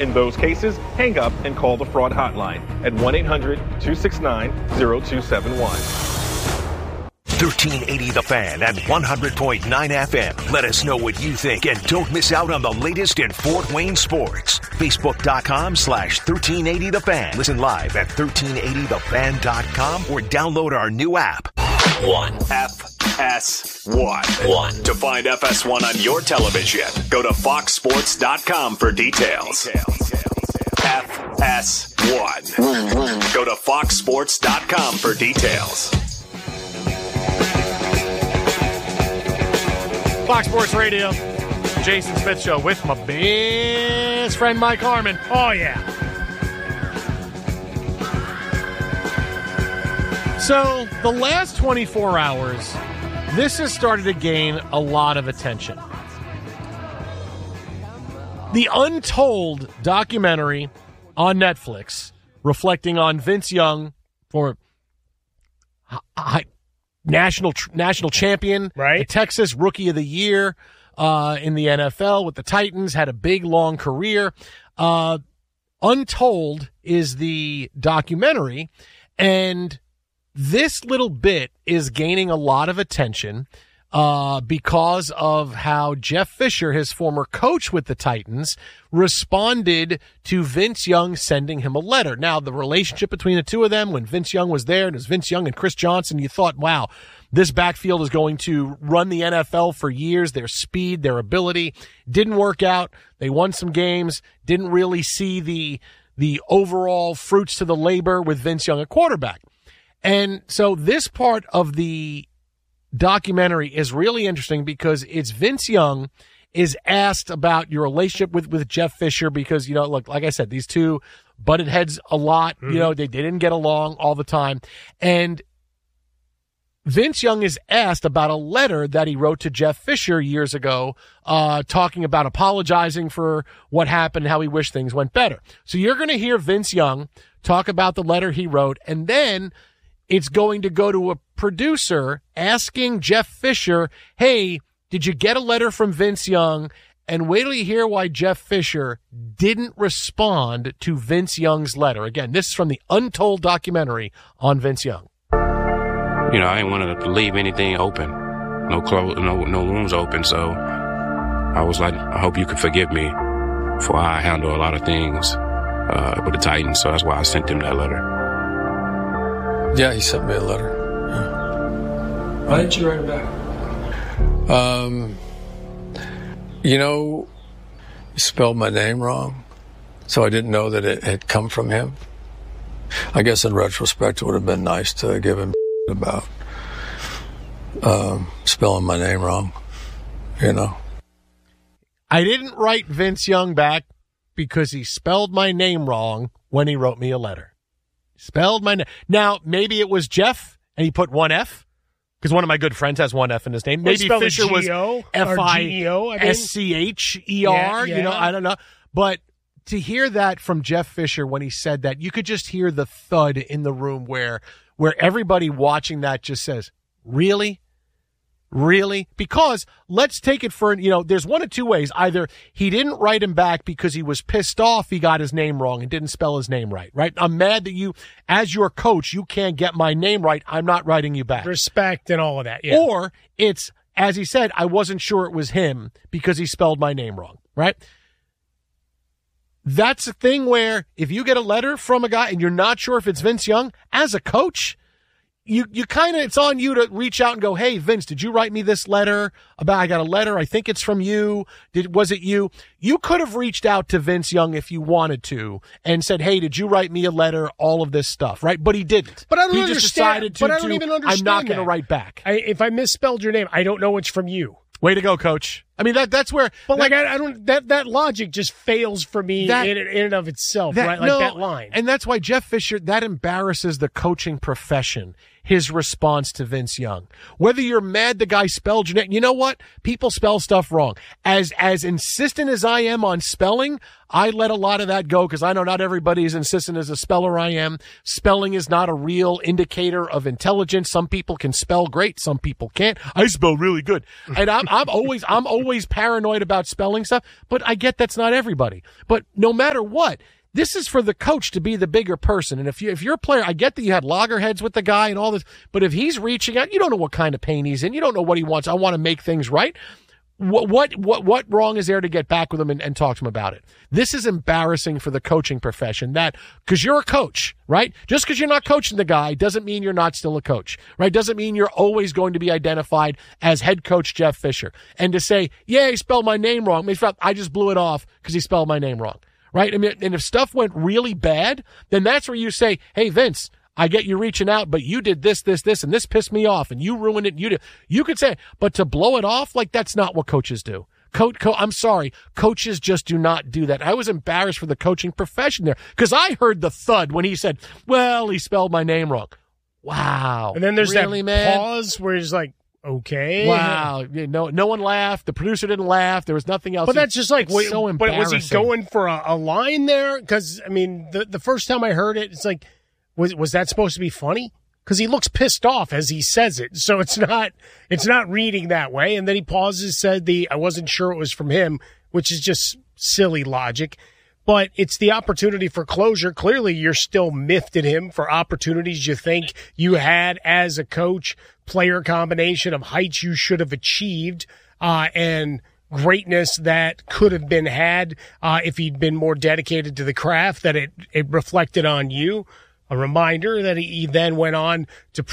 In those cases, hang up and call the fraud hotline at 1-800-269-0271. 1380 The Fan and 100.9 FM. Let us know what you think and don't miss out on the latest in Fort Wayne sports. Facebook.com/1380 The Fan. Listen live at 1380thefan.com or download our new app. FS1. To find FS1 on your television, go to foxsports.com for details. FS1. Go to foxsports.com for details. Fox Sports Radio, Jason Smith Show with my best friend Mike Harmon. Oh, yeah. So, the last 24 hours, this has started to gain a lot of attention. The Untold documentary on Netflix reflecting on Vince Young for national champion, right? The Texas Rookie of the Year in the NFL with the Titans, had a big, long career. Untold is the documentary, and this little bit is gaining a lot of attention because of how Jeff Fisher, his former coach with the Titans, responded to Vince Young sending him a letter. Now, the relationship between the two of them, when Vince Young was there, and it was Vince Young and Chris Johnson, you thought, wow, this backfield is going to run the NFL for years. Their speed, their ability didn't work out. They won some games, didn't really see the overall fruits to the labor with Vince Young at quarterback. And so this part of the documentary is really interesting because it's Vince Young is asked about your relationship with Jeff Fisher because, you know, look, like I said, these two butted heads a lot. Mm-hmm. You know, they didn't get along all the time. And Vince Young is asked about a letter that he wrote to Jeff Fisher years ago, talking about apologizing for what happened, how he wished things went better. So you're going to hear Vince Young talk about the letter he wrote, and then it's going to go to a producer asking Jeff Fisher, hey, did you get a letter from Vince Young? And wait till you hear why Jeff Fisher didn't respond to Vince Young's letter. Again, this is from the Untold documentary on Vince Young. You know, I didn't want to leave anything open, no rooms open. So I was like, I hope you can forgive me for how I handle a lot of things with the Titans. So that's why I sent him that letter. Yeah, he sent me a letter. Yeah. Why didn't you write it back? You know, he spelled my name wrong, so I didn't know that it had come from him. I guess in retrospect, it would have been nice to give him about spelling my name wrong, you know. I didn't write Vince Young back because he spelled my name wrong when he wrote me a letter. Spelled my name. Now, maybe it was Jeff, and he put one F, because one of my good friends has one F in his name. Maybe Fisher was F-I-S-C-H-E-R. You know, I don't know. But to hear that from Jeff Fisher when he said that, you could just hear the thud in the room where everybody watching that just says, really? Really? Because let's take it for, you know, there's one of two ways. Either he didn't write him back because he was pissed off he got his name wrong and didn't spell his name right? I'm mad that you, as your coach, you can't get my name right. I'm not writing you back. Respect and all of that, yeah. Or it's, as he said, I wasn't sure it was him because he spelled my name wrong, right? That's a thing where if you get a letter from a guy and you're not sure if it's Vince Young, as a coach, you kind of, it's on you to reach out and go, hey, Vince, did you write me this letter about, I got a letter. I think it's from you. Was it you? You could have reached out to Vince Young if you wanted to and said, hey, did you write me a letter? All of this stuff, right? But he didn't. But I don't he understand. Just decided to, but I don't even understand. I'm not going to write back. If I misspelled your name, I don't know it's from you. Way to go, coach. I mean, that's where. But I don't. That logic just fails for me in and of itself, right? Like that line. And that's why Jeff Fisher, that embarrasses the coaching profession. His response to Vince Young. Whether you're mad the guy spelled your name, you know what? People spell stuff wrong. As insistent as I am on spelling, I let a lot of that go because I know not everybody is insistent as a speller I am. Spelling is not a real indicator of intelligence. Some people can spell great. Some people can't. I spell really good. And I'm always paranoid about spelling stuff, but I get that's not everybody. But no matter what, this is for the coach to be the bigger person. And if you're a player, I get that you had loggerheads with the guy and all this, but if he's reaching out, you don't know what kind of pain he's in. You don't know what he wants. I want to make things right. What wrong is there to get back with him and talk to him about it? This is embarrassing for the coaching profession because you're a coach, right? Just because you're not coaching the guy doesn't mean you're not still a coach, right? Doesn't mean you're always going to be identified as head coach Jeff Fisher. And to say, yeah, he spelled my name wrong, I just blew it off because he spelled my name wrong, right? I mean, and if stuff went really bad, then that's where you say, hey, Vince, I get you reaching out, but you did this, and this pissed me off, and you ruined it. You could say, but to blow it off, like that's not what coaches do. I'm sorry, coaches just do not do that. I was embarrassed for the coaching profession there because I heard the thud when he said, "Well, he spelled my name wrong." Wow. And then there's really, that pause where he's like, "Okay." Wow. No one laughed. The producer didn't laugh. There was nothing else. But that's just like, so embarrassing. But was he going for a line there? Because I mean, the first time I heard it, it's like. Was that supposed to be funny? Because he looks pissed off as he says it, so it's not reading that way. And then he pauses, said I wasn't sure it was from him, which is just silly logic. But it's the opportunity for closure. Clearly, you're still miffed at him for opportunities you think you had as a coach, player combination of heights you should have achieved, and greatness that could have been had if he'd been more dedicated to the craft, that it reflected on you. A reminder that he then went on to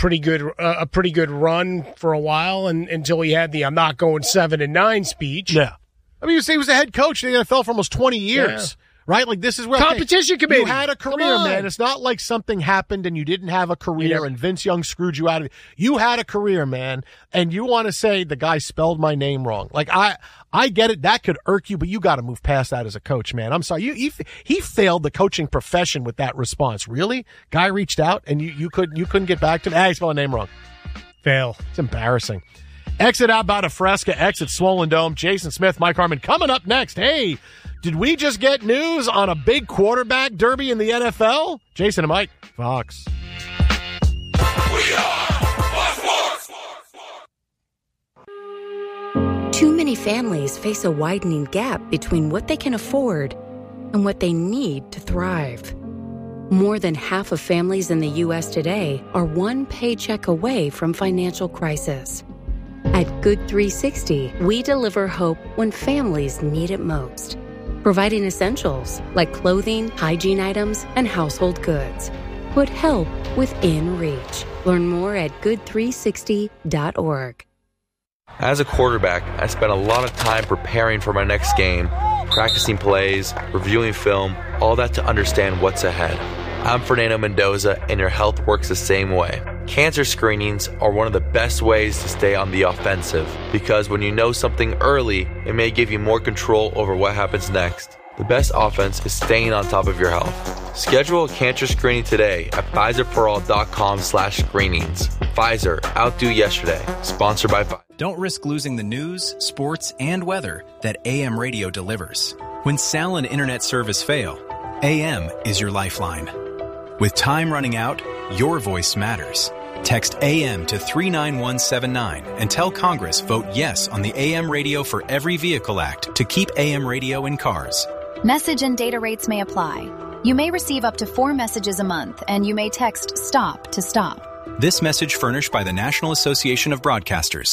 a pretty good run for a while until he had the "I'm not going 7-9" speech. Yeah, I mean, he was the head coach in the NFL for almost 20 years. Yeah. Right? Like, this is where competition committee. You had a career, man. It's not like something happened and you didn't have a career and Vince Young screwed you out of it. You had a career, man, and you want to say the guy spelled my name wrong. Like, I get it. That could irk you, but you got to move past that as a coach, man. I'm sorry. He failed the coaching profession with that response. Really? Guy reached out and you couldn't get back to him. He spelled my name wrong. Fail. It's embarrassing. Exit out about a Fresca, exit Swollen Dome. Jason Smith, Mike Harmon coming up next. Hey, did we just get news on a big quarterback derby in the NFL? Jason and Mike, Fox. We are Fox. Too many families face a widening gap between what they can afford and what they need to thrive. More than half of families in the U.S. today are one paycheck away from financial crisis. At Good 360, we deliver hope when families need it most, providing essentials like clothing, hygiene items, and household goods. Put help within reach. Learn more at good360.org. As a quarterback, I spent a lot of time preparing for my next game, practicing plays, reviewing film, all that to understand what's ahead. I'm Fernando Mendoza, and your health works the same way. Cancer screenings are one of the best ways to stay on the offensive, because when you know something early, it may give you more control over what happens next. The best offense is staying on top of your health. Schedule a cancer screening today at Pfizerforall.com/screenings. Pfizer, outdo yesterday. Sponsored by Pfizer. Don't risk losing the news, sports, and weather that AM radio delivers. When cell and internet service fail, AM is your lifeline. With time running out, your voice matters. Text AM to 39179 and tell Congress vote yes on the AM Radio for Every Vehicle Act to keep AM radio in cars. Message and data rates may apply. You may receive up to 4 messages a month, and you may text STOP to stop. This message furnished by the National Association of Broadcasters.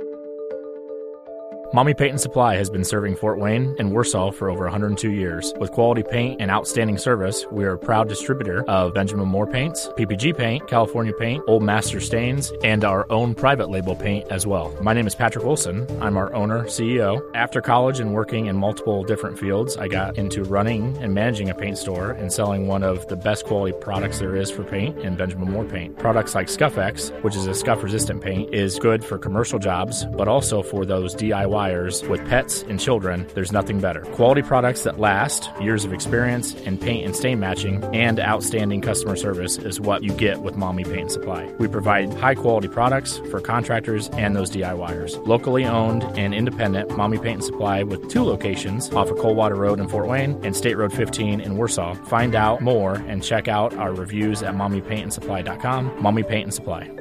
Mommy Paint and Supply has been serving Fort Wayne and Warsaw for over 102 years. With quality paint and outstanding service, we are a proud distributor of Benjamin Moore paints, PPG paint, California paint, Old Master stains, and our own private label paint as well. My name is Patrick Wilson. I'm our owner, CEO. After college and working in multiple different fields, I got into running and managing a paint store and selling one of the best quality products there is for paint in Benjamin Moore paint. Products like Scuff X, which is a scuff-resistant paint, is good for commercial jobs, but also for those DIY suppliers with pets and children, there's nothing better. Quality products that last, years of experience in paint and stain matching, and outstanding customer service is what you get with Mommy Paint and Supply. We provide high-quality products for contractors and those DIYers. Locally owned and independent, Mommy Paint and Supply with 2 locations off of Coldwater Road in Fort Wayne and State Road 15 in Warsaw. Find out more and check out our reviews at mommypaintandsupply.com. Mommy Paint and Supply.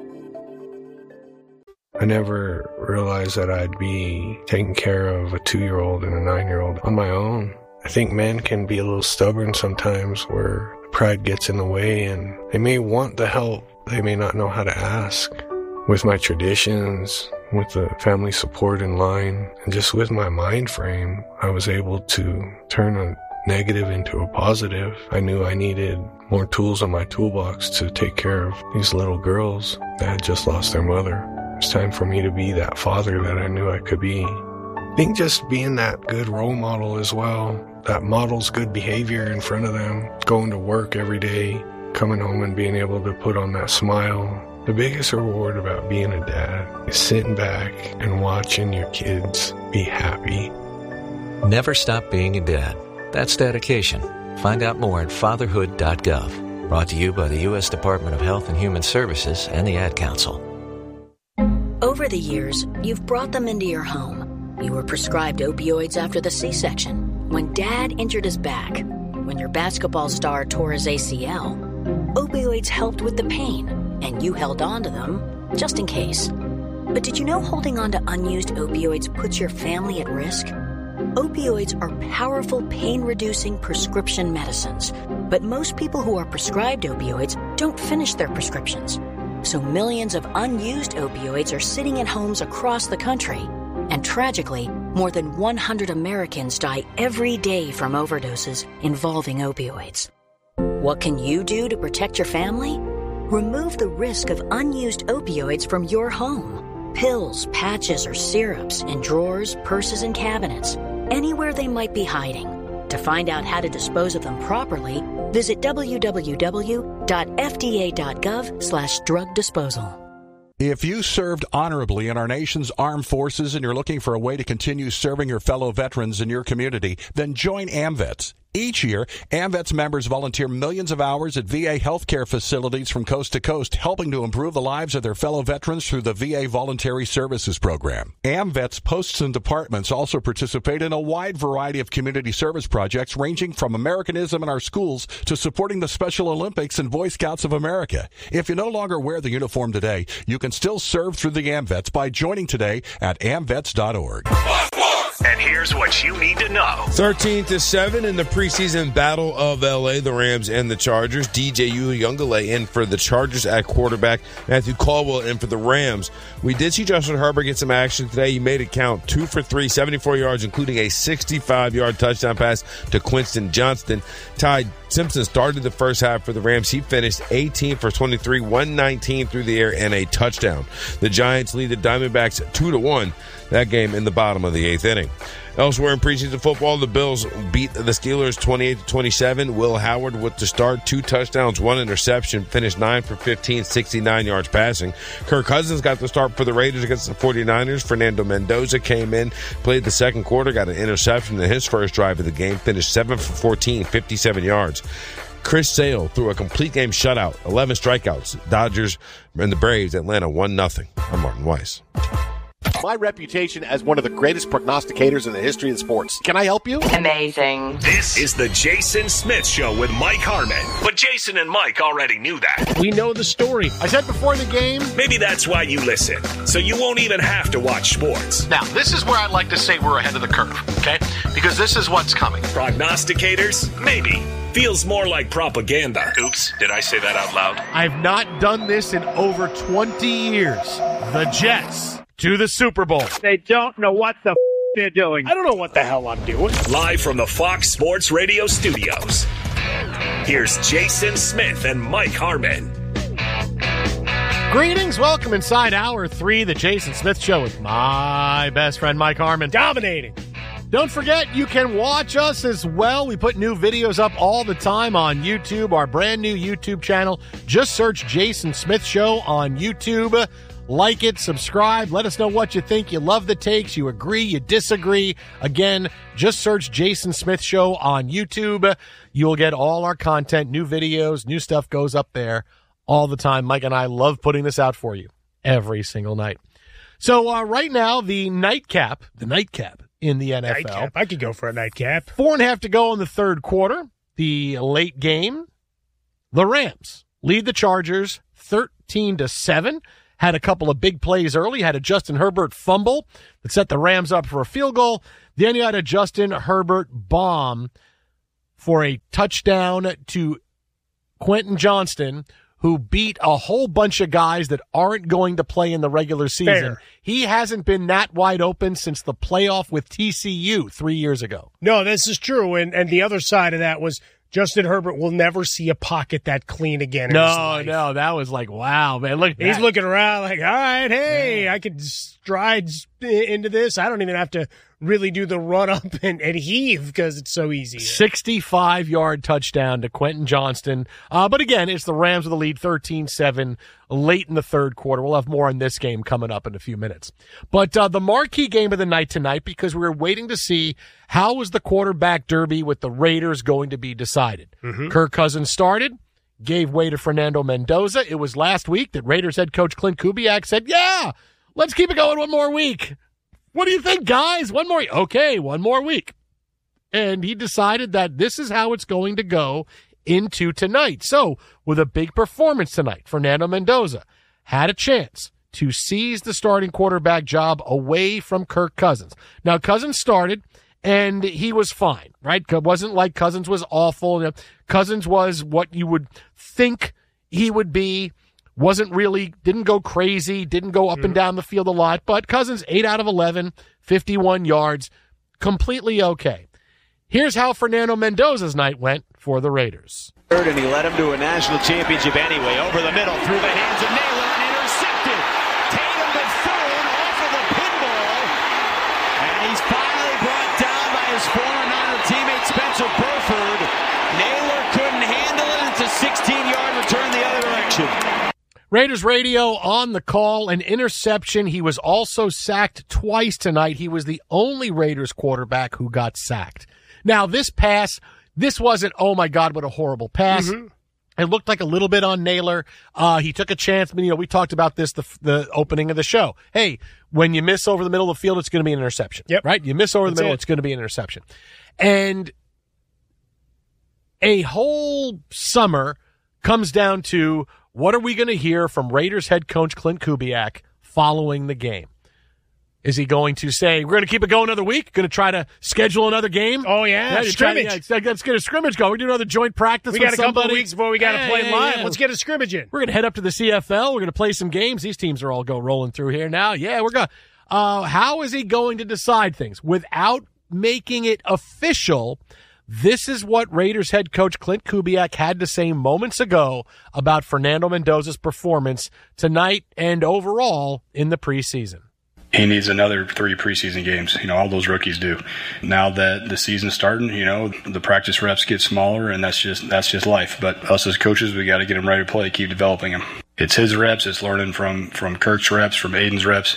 I never realized that I'd be taking care of a 2-year-old and a 9-year-old on my own. I think men can be a little stubborn sometimes where pride gets in the way and they may want the help. They may not know how to ask. With my traditions, with the family support in line, and just with my mind frame, I was able to turn a negative into a positive. I knew I needed more tools in my toolbox to take care of these little girls that had just lost their mother. It's time for me to be that father that I knew I could be. I think just being that good role model as well, that models good behavior in front of them, going to work every day, coming home and being able to put on that smile. The biggest reward about being a dad is sitting back and watching your kids be happy. Never stop being a dad. That's dedication. Find out more at fatherhood.gov. Brought to you by the U.S. Department of Health and Human Services and the Ad Council. Over the years, you've brought them into your home. You were prescribed opioids after the C-section, when Dad injured his back, when your basketball star tore his ACL. Opioids helped with the pain, and you held on to them just in case. But did you know holding on to unused opioids puts your family at risk? Opioids are powerful pain-reducing prescription medicines, but most people who are prescribed opioids don't finish their prescriptions. So millions of unused opioids are sitting in homes across the country. And tragically, more than 100 Americans die every day from overdoses involving opioids. What can you do to protect your family? Remove the risk of unused opioids from your home. Pills, patches, or syrups in drawers, purses, and cabinets, anywhere they might be hiding. To find out how to dispose of them properly, visit www.fda.gov/drug disposal. If you served honorably in our nation's armed forces and you're looking for a way to continue serving your fellow veterans in your community, then join AMVETS. Each year, AMVETS members volunteer millions of hours at VA healthcare facilities from coast to coast, helping to improve the lives of their fellow veterans through the VA Voluntary Services Program. AMVETS posts and departments also participate in a wide variety of community service projects ranging from Americanism in our schools to supporting the Special Olympics and Boy Scouts of America. If you no longer wear the uniform today, you can still serve through the AMVETS by joining today at amvets.org. And here's what you need to know. 13-7 in the preseason battle of L.A., the Rams and the Chargers. DJ Uiagalelei in for the Chargers at quarterback. Matthew Caldwell in for the Rams. We did see Justin Herbert get some action today. He made it count. 2 for 3, 74 yards, including a 65-yard touchdown pass to Quinton Johnston. Ty Simpson started the first half for the Rams. He finished 18 for 23, 119 through the air, and a touchdown. The Giants lead the Diamondbacks 2-1. That game in the bottom of the 8th inning. Elsewhere in preseason football, the Bills beat the Steelers 28-27. Will Howard with the start, 2 touchdowns, 1 interception, finished 9 for 15, 69 yards passing. Kirk Cousins got the start for the Raiders against the 49ers. Fernando Mendoza came in, played the second quarter, got an interception in his first drive of the game, finished 7 for 14, 57 yards. Chris Sale threw a complete game shutout, 11 strikeouts. Dodgers and the Braves, Atlanta 1-0. I'm Martin Weiss. My reputation as one of the greatest prognosticators in the history of sports. Can I help you? Amazing. This is the Jason Smith Show with Mike Harmon. But Jason and Mike already knew that. We know the story. I said before the game. Maybe that's why you listen. So you won't even have to watch sports. Now, this is where I'd like to say we're ahead of the curve, okay? Because this is what's coming. Prognosticators? Maybe. Feels more like propaganda. Oops, did I say that out loud? I've not done this in over 20 years. The Jets to the Super Bowl. They don't know what the they're doing. I don't know what the hell I'm doing. Live from the Fox Sports Radio studios, here's Jason Smith and Mike Harmon. Greetings, welcome inside Hour 3, the Jason Smith Show with my best friend Mike Harmon. Dominating. Don't forget, you can watch us as well. We put new videos up all the time on YouTube, our brand new YouTube channel. Just search Jason Smith Show on YouTube. Like it, subscribe, let us know what you think. You love the takes, you agree, you disagree. Again, just search Jason Smith Show on YouTube. You'll get all our content, new videos, new stuff goes up there all the time. Mike and I love putting this out for you every single night. So right now, the nightcap in the NFL. Nightcap. I could go for a nightcap. 4.5 to go in the third quarter. The late game, the Rams lead the Chargers 13-7. Had a couple of big plays early. Had a Justin Herbert fumble that set the Rams up for a field goal. Then you had a Justin Herbert bomb for a touchdown to Quentin Johnston, who beat a whole bunch of guys that aren't going to play in the regular season. Fair. He hasn't been that wide open since the playoff with TCU 3 years ago. No, this is true. And the other side of that was Justin Herbert will never see a pocket that clean again in his life. No, that was like, wow, man. Look, he's looking around like, all right, hey, I could stride into this. I don't even have to really do the run up and heave because it's so easy. 65-yard touchdown to Quentin Johnston. But again, it's the Rams with the lead 13-7 late in the third quarter. We'll have more on this game coming up in a few minutes. But the marquee game of the night tonight, because we were waiting to see how was the quarterback derby with the Raiders going to be decided. Kirk Cousins started, gave way to Fernando Mendoza. It was last week that Raiders head coach Clint Kubiak said, yeah, let's keep it going one more week. What do you think, guys? One more. Okay, one more week. And he decided that this is how it's going to go into tonight. So, with a big performance tonight, Fernando Mendoza had a chance to seize the starting quarterback job away from Kirk Cousins. Now, Cousins started, and he was fine, right? It wasn't like Cousins was awful. Cousins was what you would think he would be. Didn't go crazy, didn't go up and down the field a lot, but Cousins, 8 out of 11, 51 yards, completely okay. Here's how Fernando Mendoza's night went for the Raiders. And he led him to a national championship anyway. Over the middle, through the hands of Naylor, and intercepted. Tatum Bethune off of the pinball. And he's finally brought down by his former Niner teammate Spencer Burford. Naylor couldn't handle it. It's a 16-yard return the other direction. Raiders radio on the call, an interception. He was also sacked twice tonight. He was the only Raiders quarterback who got sacked. Now, this wasn't, oh my God, what a horrible pass. It looked like a little bit on Naylor. He took a chance. We talked about this, the opening of the show. Hey, when you miss over the middle of the field, it's going to be an interception. Yep. Right? You miss over the middle, it's going to be an interception. And a whole summer comes down to, what are we going to hear from Raiders head coach Clint Kubiak following the game? Is he going to say, we're going to keep it going another week? Going to try to schedule another game? Oh, yeah. Scrimmage. Let's get a scrimmage going. We're doing another joint practice with somebody. We got a couple of weeks before we got to play live. Yeah. Let's get a scrimmage in. We're going to head up to the CFL. We're going to play some games. These teams are all rolling through here now. Yeah, we're going to. How is he going to decide things without making it official? This is what Raiders head coach Clint Kubiak had to say moments ago about Fernando Mendoza's performance tonight and overall in the preseason. He needs another 3 preseason games. All those rookies do. Now that the season's starting, the practice reps get smaller, and that's just life. But us as coaches, we got to get him ready to play, keep developing him. It's his reps. It's learning from Kirk's reps, from Aiden's reps.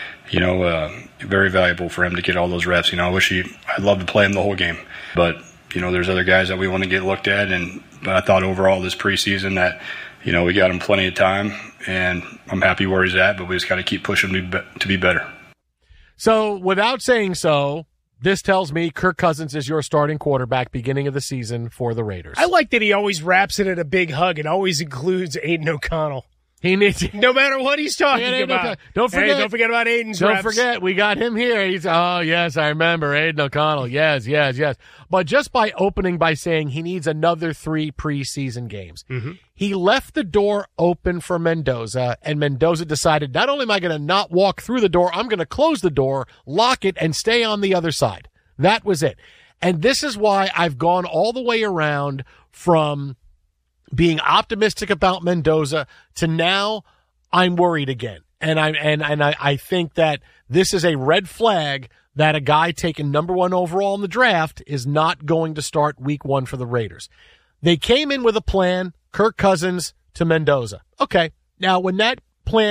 Very valuable for him to get all those reps. I'd love to play him the whole game, but there's other guys that we want to get looked at, but I thought overall this preseason that, we got him plenty of time, and I'm happy where he's at, but we just got to keep pushing to be better. So, without saying so, this tells me Kirk Cousins is your starting quarterback beginning of the season for the Raiders. I like that he always wraps it in a big hug and always includes Aiden O'Connell. He needs no matter what he's talking about. Don't forget about Aiden's Don't reps. forget, we got him here. Oh, yes, I remember. Aiden O'Connell. Yes. But just by opening by saying he needs another 3 preseason games, he left the door open for Mendoza, and Mendoza decided, not only am I going to not walk through the door, I'm going to close the door, lock it, and stay on the other side. That was it. And this is why I've gone all the way around from being optimistic about Mendoza to now I'm worried again. And I think that this is a red flag that a guy taken number 1 overall in the draft is not going to start week 1 for the Raiders. They came in with a plan, Kirk Cousins to Mendoza. Okay. Now, when that plan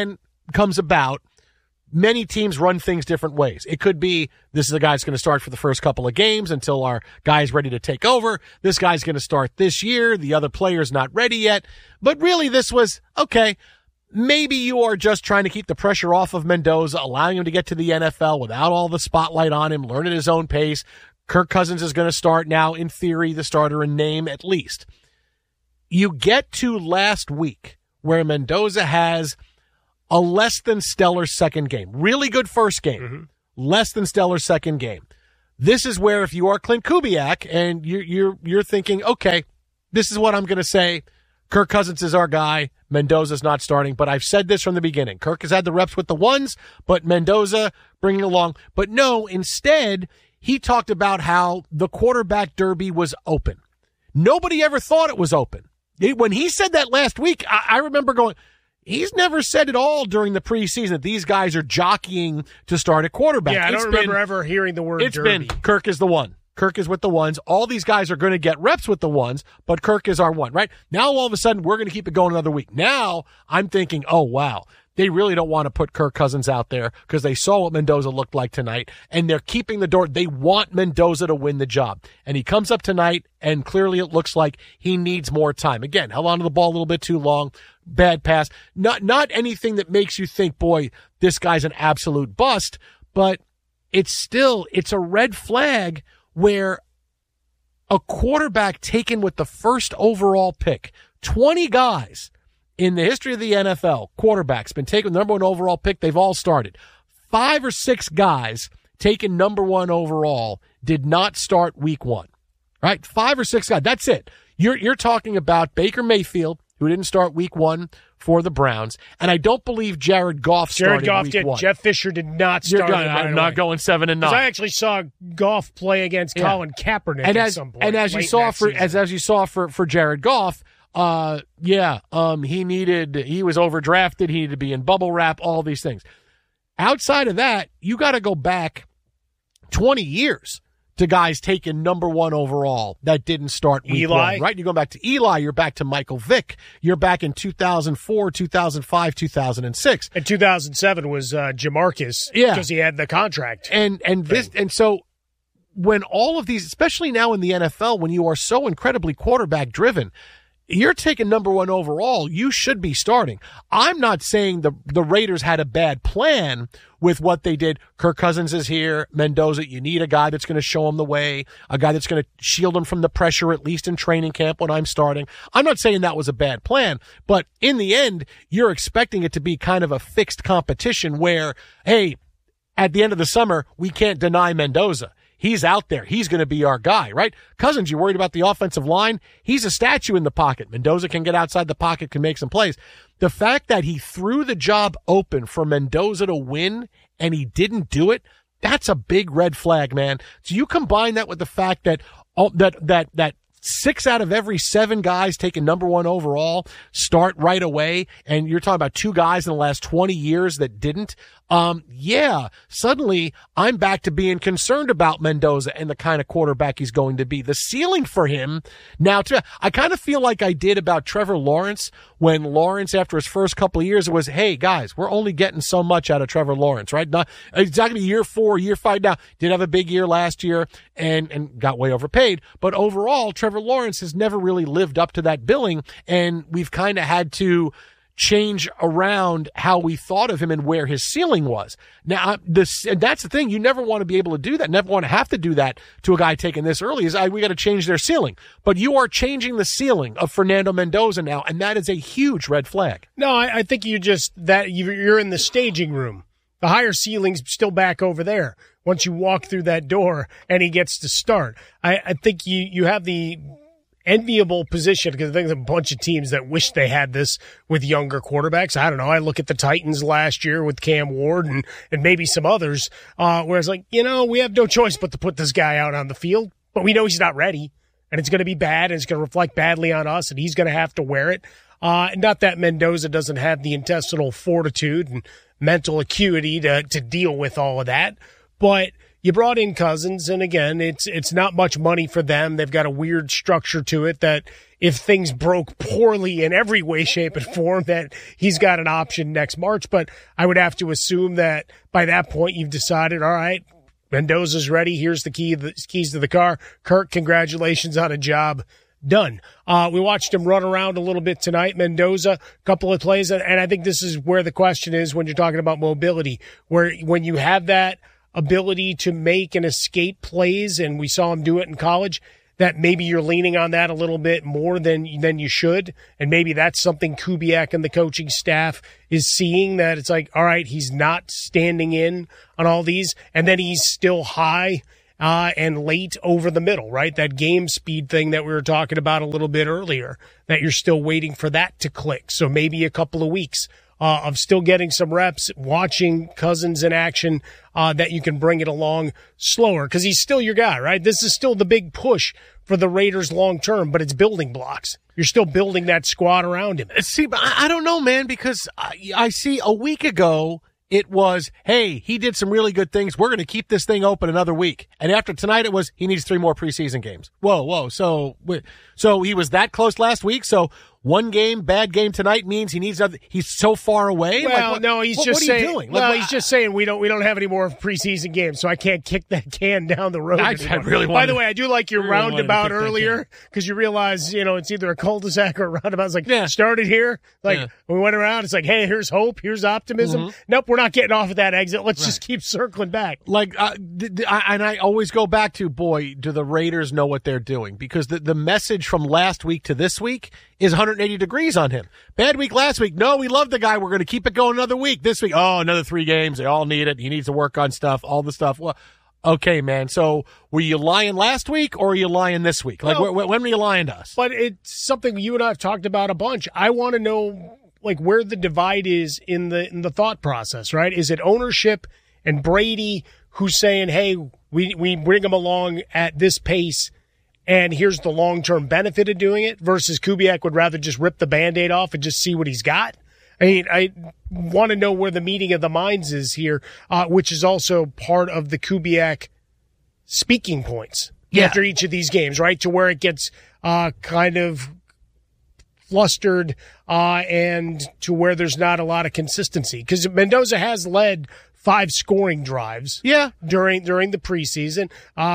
comes about, many teams run things different ways. It could be this is a guy that's going to start for the first couple of games until our guy's ready to take over. This guy's going to start this year. The other player's not ready yet. But really this was, okay, maybe you are just trying to keep the pressure off of Mendoza, allowing him to get to the NFL without all the spotlight on him, learn at his own pace. Kirk Cousins is going to start now, in theory, the starter in name at least. You get to last week where Mendoza has a less than stellar second game. Really good first game. Less than stellar second game. This is where if you are Clint Kubiak and you're thinking, okay, this is what I'm going to say. Kirk Cousins is our guy. Mendoza's not starting. But I've said this from the beginning. Kirk has had the reps with the ones, but Mendoza bringing along. But no, instead, he talked about how the quarterback derby was open. Nobody ever thought it was open. When he said that last week, I remember going, he's never said at all during the preseason that these guys are jockeying to start at quarterback. Yeah, I don't remember ever hearing the word derby. derby. Been Kirk is the one. Kirk is with the ones. All these guys are going to get reps with the ones, but Kirk is our one, right? Now all of a sudden we're going to keep it going another week. Now I'm thinking, oh, wow. They really don't want to put Kirk Cousins out there because they saw what Mendoza looked like tonight, and they're keeping the door. They want Mendoza to win the job. And he comes up tonight, and clearly it looks like he needs more time. Again, held onto the ball a little bit too long. Bad pass. Not anything that makes you think, boy, this guy's an absolute bust, but it's a red flag where a quarterback taken with the first overall pick, 20 guys in the history of the NFL, quarterbacks been taken number one overall pick. They've all started. 5 or 6 guys taken number one overall did not start week one, right? 5 or 6 guys. That's it. You're talking about Baker Mayfield, who didn't start week one for the Browns. And I don't believe Jared Goff started week one. Jeff Fisher did not start. I'm not going 7-9. I actually saw Goff play against Colin Kaepernick at some point. And as you saw for Jared Goff, he was overdrafted. He needed to be in bubble wrap, all these things. Outside of that, you got to go back 20 years to guys taken number one overall that didn't start week one, right? You go back to Eli, you're back to Michael Vick, you're back in 2004, 2005, 2006. And 2007 was Jamarcus, because he had the contract. And so when all of these, especially now in the NFL, when you are so incredibly quarterback driven, you're taking number one overall, you should be starting. I'm not saying the Raiders had a bad plan with what they did. Kirk Cousins is here. Mendoza, you need a guy that's going to show him the way, a guy that's going to shield him from the pressure, at least in training camp when I'm starting. I'm not saying that was a bad plan, but in the end, you're expecting it to be kind of a fixed competition where, hey, at the end of the summer, we can't deny Mendoza. He's out there. He's going to be our guy, right? Cousins, you're worried about the offensive line? He's a statue in the pocket. Mendoza can get outside the pocket, can make some plays. The fact that he threw the job open for Mendoza to win and he didn't do it, that's a big red flag, man. So you combine that with the fact that that 6 out of every 7 guys taking number one overall start right away, and you're talking about 2 guys in the last 20 years that didn't. Suddenly I'm back to being concerned about Mendoza and the kind of quarterback he's going to be. The ceiling for him now, I kind of feel like I did about Trevor Lawrence when Lawrence, after his first couple of years, it was, hey guys, we're only getting so much out of Trevor Lawrence, right? It's not going to be year 4, year 5 now. Did have a big year last year and got way overpaid, but overall, Trevor Lawrence has never really lived up to that billing, and we've kind of had to change around how we thought of him and where his ceiling was. Now, and that's the thing. You never want to be able to do that. Never want to have to do that to a guy taken this early. We got to change their ceiling. But you are changing the ceiling of Fernando Mendoza now, and that is a huge red flag. No, I think you're in the staging room. The higher ceiling's still back over there. Once you walk through that door and he gets to start, I think you have the enviable position, because I think there's a bunch of teams that wish they had this with younger quarterbacks. I don't know. I look at the Titans last year with Cam Ward and maybe some others, where it's like, we have no choice but to put this guy out on the field, but we know he's not ready, and it's going to be bad, and it's going to reflect badly on us, and he's going to have to wear it. Not that Mendoza doesn't have the intestinal fortitude and mental acuity to deal with all of that, but you brought in Cousins, and again, it's not much money for them. They've got a weird structure to it that if things broke poorly in every way, shape, and form, that he's got an option next March. But I would have to assume that by that point you've decided, all right, Mendoza's ready. Here's the keys to the car. Kirk, congratulations on a job done. We watched him run around a little bit tonight. Mendoza, a couple of plays, and I think this is where the question is when you're talking about mobility, where when you have that ability to make and escape plays, and we saw him do it in college, that maybe you're leaning on that a little bit more than you should, and maybe that's something Kubiak and the coaching staff is seeing, that it's like, all right, he's not standing in on all these, and then he's still high and late over the middle, right? That game speed thing that we were talking about a little bit earlier, that you're still waiting for that to click. So maybe a couple of weeks of still getting some reps, watching Cousins in action, that you can bring it along slower, because he's still your guy, right? This is still the big push for the Raiders long term, but it's building blocks. You're still building that squad around him. See, I don't know, man, because I see a week ago it was, hey, he did some really good things. We're going to keep this thing open another week. And after tonight, it was, he needs 3 more preseason games. Whoa. So he was that close last week. So one game, bad game tonight means he needs other. He's so far away. Well, no, he's just saying. What are you doing? He's just saying we don't have any more preseason games, so I can't kick that can down the road. I really want. By the way, I do like your roundabout earlier, because you realize it's either a cul-de-sac or a roundabout. It's like started here, we went around. It's like, hey, here's hope, here's optimism. Mm-hmm. Nope, we're not getting off at that exit. Let's just keep circling back. And I always go back to, boy, do the Raiders know what they're doing? Because the message from last week to this week is 180 degrees on him. Bad week last week. No, we love the guy. We're going to keep it going another week. This week, another 3 games. They all need it. He needs to work on stuff, all the stuff. Well, okay, man. So were you lying last week or are you lying this week? When were you lying to us? But it's something you and I have talked about a bunch. I want to know where the divide is in the thought process, right? Is it ownership and Brady who's saying, hey, we bring him along at this pace, and here's the long-term benefit of doing it, versus Kubiak would rather just rip the Band-Aid off and just see what he's got? I mean, I want to know where the meeting of the minds is here, which is also part of the Kubiak speaking points after each of these games, right? To where it gets kind of flustered and to where there's not a lot of consistency. Because Mendoza has led 5 scoring drives during the preseason.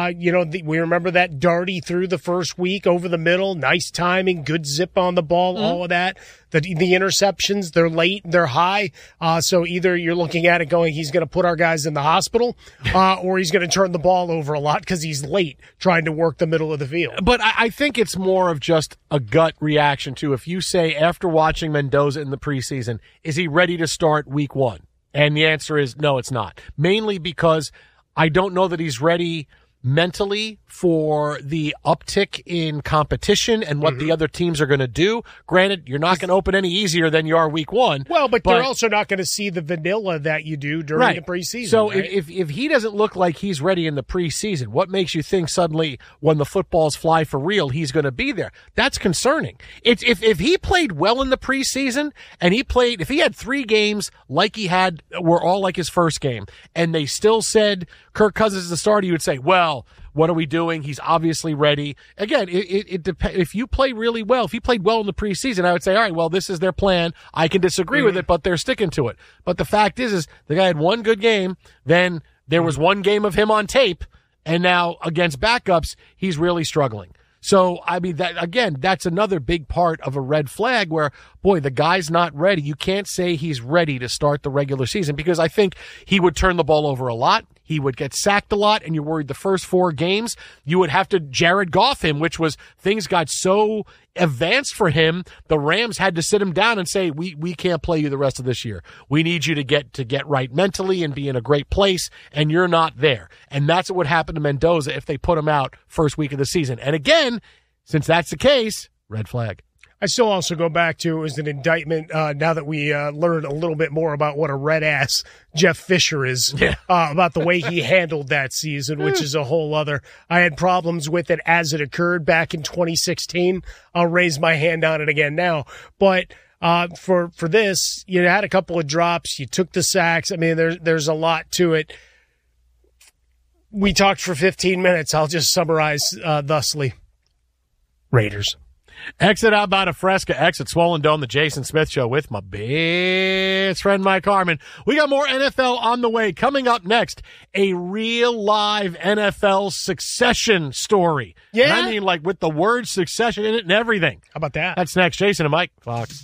We remember that Darty through the first week over the middle, nice timing, good zip on the ball, all of that. The interceptions, they're late, they're high. So either you're looking at it going, he's going to put our guys in the hospital, or he's going to turn the ball over a lot because he's late trying to work the middle of the field. But I think it's more of just a gut reaction to, if you say after watching Mendoza in the preseason, is he ready to start week 1? And the answer is no, it's not. Mainly because I don't know that he's ready mentally for the uptick in competition and what the other teams are going to do. Granted, you're not going to open any easier than you are week 1. Well, but they're also not going to see the vanilla that you do during the preseason. So if he doesn't look like he's ready in the preseason, what makes you think suddenly when the footballs fly for real, he's going to be there? That's concerning. If he played well in the preseason and if he had 3 games like he had, were all like his first game, and they still said Kirk Cousins is the starter, you would say, well, what are we doing? He's obviously ready. Again, it depends. If you play really well, if he played well in the preseason, I would say, all right, well, this is their plan. I can disagree with it, but they're sticking to it. But the fact is the guy had 1 good game. Then there was 1 game of him on tape. And now against backups, he's really struggling. So, I mean, that's another big part of a red flag where, boy, the guy's not ready. You can't say he's ready to start the regular season, because I think he would turn the ball over a lot. He would get sacked a lot, and you're worried the first 4 games you would have to Jared Goff him, which was, things got so advanced for him. The Rams had to sit him down and say, we can't play you the rest of this year. We need you to get right mentally and be in a great place, and you're not there. And that's what would happen to Mendoza if they put him out first week of the season. And again, since that's the case, red flag. I still also go back to, as an indictment, now that we learned a little bit more about what a red-ass Jeff Fisher is, about the way he handled that season, which is a whole other. I had problems with it as it occurred back in 2016. I'll raise my hand on it again now. But for this, you had a couple of drops. You took the sacks. I mean, there's a lot to it. we talked for 15 minutes. I'll just summarize thusly. Raiders. Exit out by the Fresca, exit Swollen Dome, the Jason Smith Show with my best friend Mike Harmon. We got more NFL on the way. Coming up next, a real live NFL succession story. Yeah? And I mean, like, with the word succession in it and everything. How about that? That's next. Jason and Mike, Fox.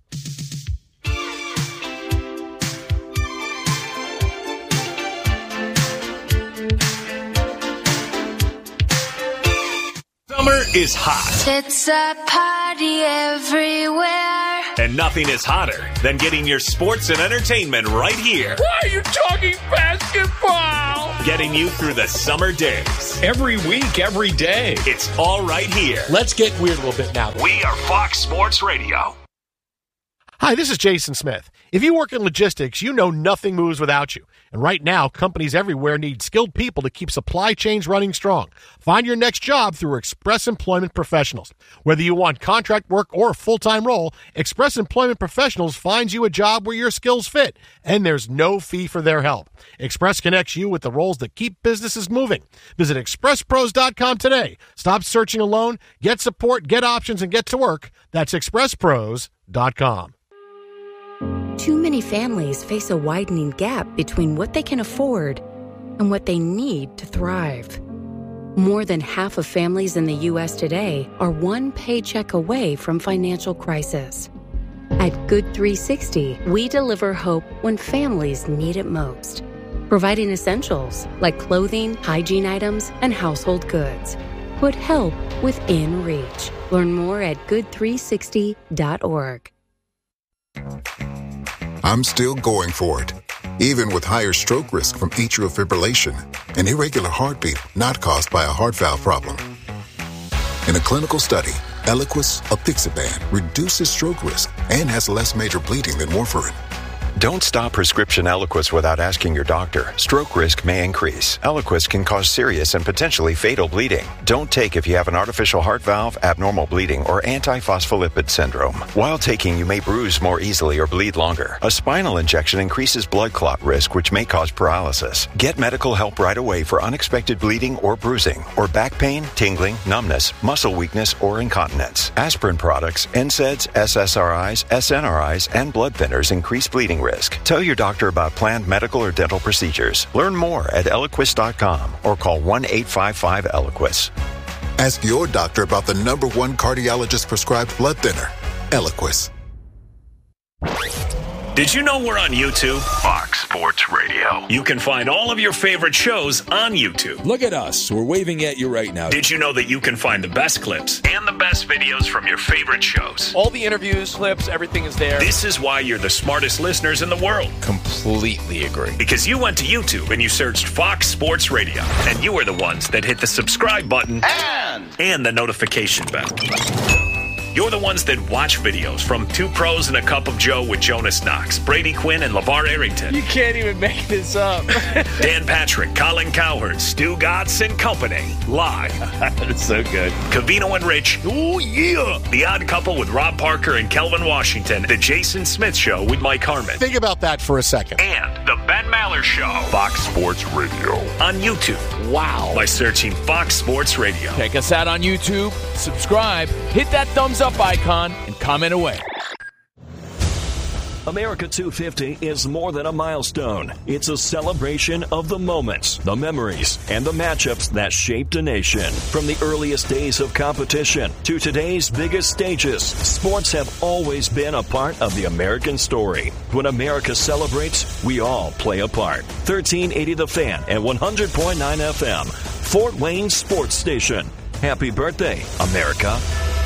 Summer is hot. It's a party everywhere. And nothing is hotter than getting your sports and entertainment right here. Why are you talking basketball? Getting you through the summer days. Every week, every day. It's all right here. Let's get weird a little bit now. We are Fox Sports Radio. Hi, this is Jason Smith. If you work in logistics, you know nothing moves without you. And right now, companies everywhere need skilled people to keep supply chains running strong. Find your next job through Express Employment Professionals. Whether you want contract work or a full-time role, Express Employment Professionals finds you a job where your skills fit, and there's no fee for their help. Express connects you with the roles that keep businesses moving. Visit expresspros.com today. Stop searching alone, get support, get options, and get to work. That's expresspros.com. Too many families face a widening gap between what they can afford and what they need to thrive. More than half of families in the U.S. today are one paycheck away from financial crisis. At Good 360, we deliver hope when families need it most, providing essentials like clothing, hygiene items, and household goods. Put help within reach. Learn more at good360.org. I'm still going for it, even with higher stroke risk from atrial fibrillation, an irregular heartbeat not caused by a heart valve problem. In a clinical study, Eliquis apixaban reduces stroke risk and has less major bleeding than warfarin. Don't stop prescription Eliquis without asking your doctor. Stroke risk may increase. Eliquis can cause serious and potentially fatal bleeding. Don't take if you have an artificial heart valve, abnormal bleeding, or antiphospholipid syndrome. While taking, you may bruise more easily or bleed longer. A spinal injection increases blood clot risk, which may cause paralysis. Get medical help right away for unexpected bleeding or bruising, or back pain, tingling, numbness, muscle weakness, or incontinence. Aspirin products, NSAIDs, SSRIs, SNRIs, and blood thinners increase bleeding risk. Tell your doctor about planned medical or dental procedures. Learn more at Eliquis.com or call 1-855-ELIQUIS. Ask your doctor about the #1 cardiologist prescribed blood thinner, Eliquis. Did you know we're on YouTube? Fox Sports Radio. You can find all of your favorite shows on YouTube. Look at us. We're waving at you right now. Did you know that you can find the best clips and the best videos from your favorite shows? All the interviews, clips, everything is there. This is why you're the smartest listeners in the world. Completely agree. Because you went to YouTube and you searched Fox Sports Radio. And you were the ones that hit the subscribe button and the notification bell. You're the ones that watch videos from Two Pros and a Cup of Joe with Jonas Knox, Brady Quinn, and LeVar Arrington. You can't even make this up. Dan Patrick, Colin Cowherd, Stu Gatz and Company. Live. That's so good. Covino and Rich. Oh, yeah. The Odd Couple with Rob Parker and Kelvin Washington. The Jason Smith Show with Mike Harmon. Think about that for a second. And The Ben Maller Show. Fox Sports Radio. On YouTube. Wow. By searching Fox Sports Radio. Check us out on YouTube. Subscribe. Hit that thumbs up icon and comment away. America 250 is more than a milestone. It's a celebration of the moments, the memories, and the matchups that shaped a nation. From the earliest days of competition to today's biggest stages, sports have always been a part of the American story. When America celebrates, we all play a part. 1380 The Fan and 100.9 FM, Fort Wayne Sports Station. Happy birthday, America.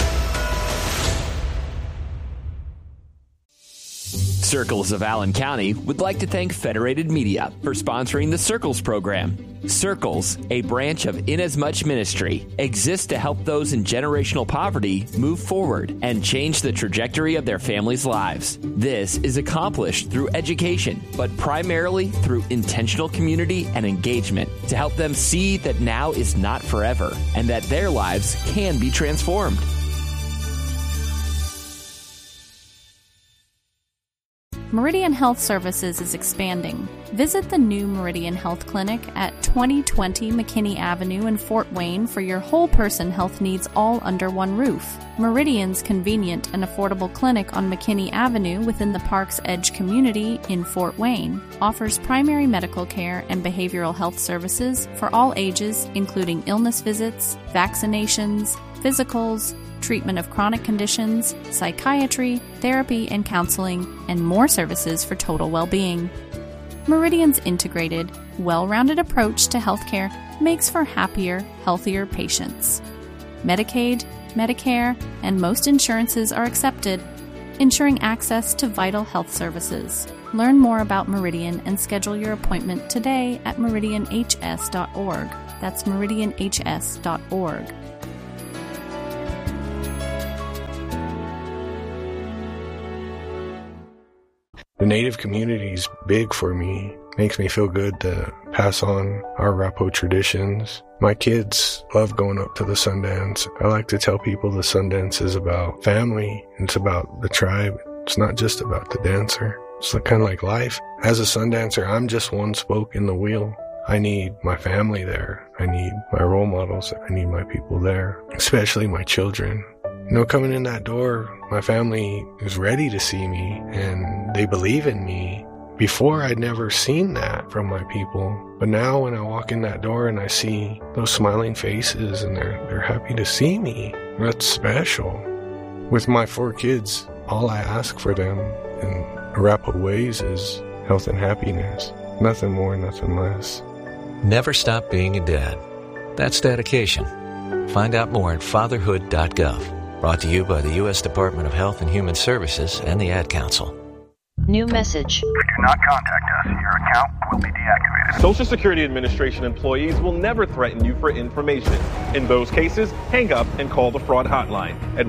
Circles of Allen County would like to thank Federated Media for sponsoring the Circles program. Circles, a branch of Inasmuch Ministry, exists to help those in generational poverty move forward and change the trajectory of their families' lives. This is accomplished through education, but primarily through intentional community and engagement to help them see that now is not forever and that their lives can be transformed. Meridian Health Services is expanding. Visit the new Meridian Health Clinic at 2020 McKinney Avenue in Fort Wayne for your whole-person health needs all under one roof. Meridian's convenient and affordable clinic on McKinney Avenue within the Park's Edge community in Fort Wayne offers primary medical care and behavioral health services for all ages, including illness visits, vaccinations, physicals, treatment of chronic conditions, psychiatry, therapy and counseling, and more services for total well-being. Meridian's integrated, well-rounded approach to healthcare makes for happier, healthier patients. Medicaid, Medicare, and most insurances are accepted, ensuring access to vital health services. Learn more about Meridian and schedule your appointment today at meridianhs.org. That's meridianhs.org. The Native community is big for me. Makes me feel good to pass on our Arapaho traditions. My kids love going up to the Sundance. I like to tell people the Sundance is about family. It's about the tribe. It's not just about the dancer. It's kind of like life. As a Sundancer, I'm just one spoke in the wheel. I need my family there. I need my role models. I need my people there, especially my children. You know, coming in that door, my family is ready to see me and they believe in me. Before, I'd never seen that from my people. But now when I walk in that door and I see those smiling faces and they're happy to see me, that's special. With my 4 kids, all I ask for them in Arapaho ways is health and happiness. Nothing more, nothing less. Never stop being a dad. That's dedication. Find out more at fatherhood.gov. Brought to you by the U.S. Department of Health and Human Services and the Ad Council. New message. If you do not contact us, your account will be deactivated. Social Security Administration employees will never threaten you for information. In those cases, hang up and call the fraud hotline at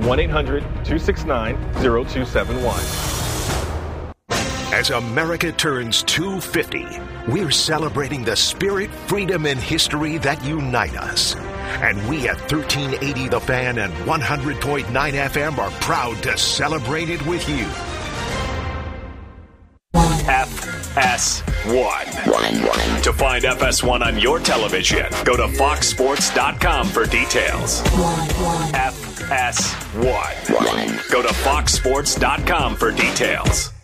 1-800-269-0271. As America turns 250, we're celebrating the spirit, freedom, and history that unite us. And we at 1380 The Fan and 100.9 FM are proud to celebrate it with you. FS1. To find FS1 on your television, go to foxsports.com for details. FS1. Go to foxsports.com for details.